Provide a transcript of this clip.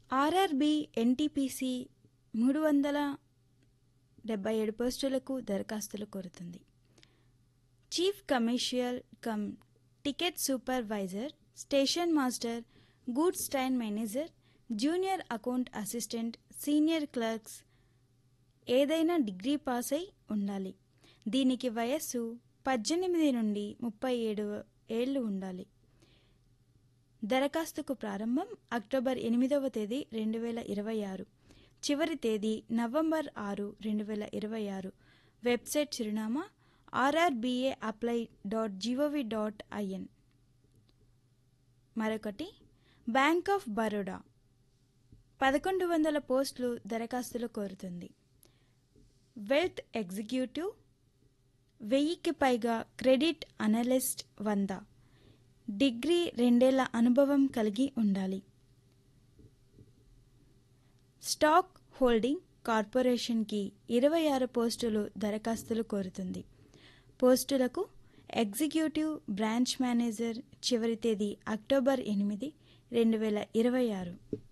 RRB NTPC 377 పోస్టులకు దరఖాస్తులు కోరుతుంది. Chief commercial come ticket supervisor, station master, goods train manager, junior account assistant, senior clerks ఏదైనా degree pass అయి ఉండాలి. దీనికి వయస్సు 18 నుండి 37 ఏళ్ళు ఉండాలి. దరఖాస్తుకు ప్రారంభం అక్టోబర్ 8వ తేదీ 2026, చివరి తేదీ నవంబర్ 6, 2026. వెబ్సైట్ చిరునామా rrbapply.gov.in. మరొకటి బ్యాంక్ ఆఫ్ బరోడా 1100 పోస్టులు దరఖాస్తులు కోరుతుంది. వెల్త్ ఎగ్జిక్యూటివ్ 1000కి పైగా, క్రెడిట్ అనలిస్ట్ 100, డిగ్రీ 2 ఏళ్ల అనుభవం కలిగి ఉండాలి. స్టాక్ హోల్డింగ్ కార్పొరేషన్కి 26 పోస్టులు దరఖాస్తులు కోరుతుంది. పోస్టులకు ఎగ్జిక్యూటివ్ బ్రాంచ్ మేనేజర్, చివరి తేదీ అక్టోబర్ 8, 2026.